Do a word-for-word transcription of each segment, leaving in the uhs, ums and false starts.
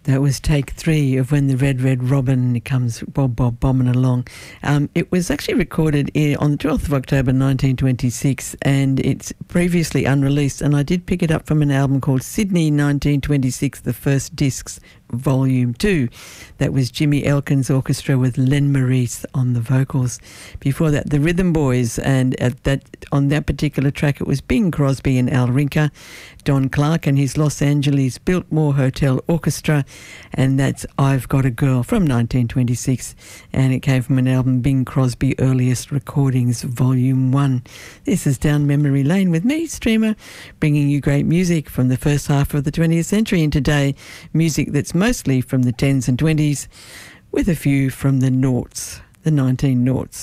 That was take three of When the Red, Red Robin Comes Bob, Bob, Bombing Along. Um, it was actually recorded in, on the twelfth of October nineteen twenty-six, and it's previously unreleased, and I did pick it up from an album called Sydney nineteen twenty-six, The First Discs, Volume two. That was Jimmy Elkins Orchestra with Len Maurice on the vocals. Before that, the Rhythm Boys, and at that on that particular track it was Bing Crosby and Al Rinker, Don Clark and his Los Angeles Biltmore Hotel Orchestra, and that's I've Got a Girl from nineteen twenty-six, and it came from an album Bing Crosby Earliest Recordings Volume one. This is Down Memory Lane with me, Streamer, bringing you great music from the first half of the twentieth century, and today music that's mostly from the tens and twenties, with a few from the noughts, the nineteen noughts.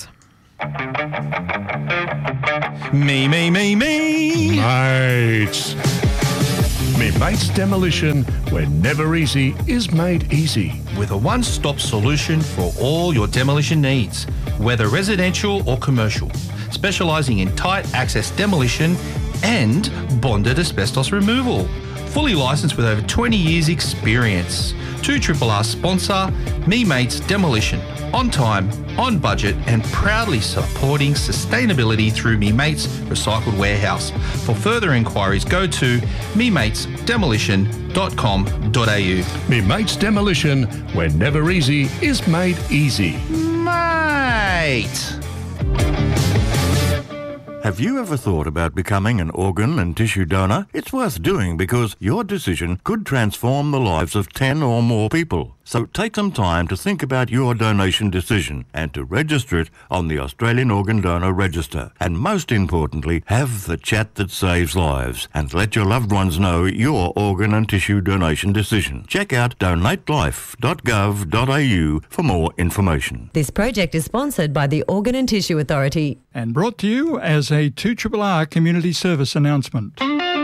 Me, me, me, me. Mates. Me Mates Demolition, where never easy is made easy. With a one-stop solution for all your demolition needs, whether residential or commercial, specialising in tight access demolition and bonded asbestos removal. Fully licensed with over twenty years experience. two R R sponsor, Me Mates Demolition. On time, on budget, and proudly supporting sustainability through Me Mates Recycled Warehouse. For further inquiries, go to me mates demolition dot com dot a u. Me Mates Demolition, where never easy is made easy. Mate! Have you ever thought about becoming an organ and tissue donor? It's worth doing because your decision could transform the lives of ten or more people. So take some time to think about your donation decision and to register it on the Australian Organ Donor Register. And most importantly, have the chat that saves lives and let your loved ones know your organ and tissue donation decision. Check out donate life dot gov dot a u for more information. This project is sponsored by the Organ and Tissue Authority and brought to you as a two R R R community service announcement.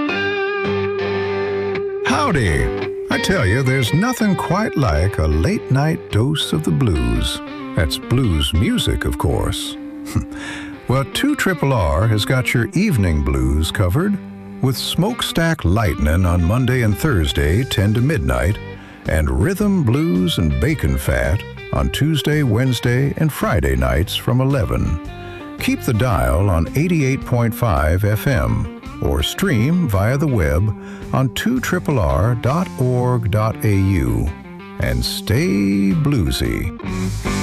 Howdy! I tell you, there's nothing quite like a late-night dose of the blues. That's blues music, of course. Well, two R R R has got your evening blues covered with Smokestack Lightnin' on Monday and Thursday, ten to midnight, and Rhythm, Blues, and Bacon Fat on Tuesday, Wednesday, and Friday nights from eleven. Keep the dial on eighty-eight point five F M or stream via the web on two R R R dot org dot a u. And stay bluesy.